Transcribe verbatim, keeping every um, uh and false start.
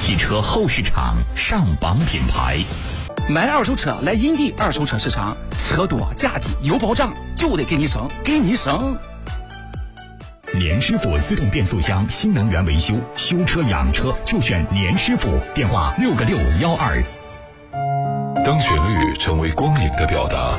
汽车后市场上榜品牌。 买二手车来银地二手车市场，车多价低有保障，就得给你省，给你省。 年师傅自动变速箱新能源维修，修车养车就选年师傅，电话六个六幺二。 当旋律成为光影的表达，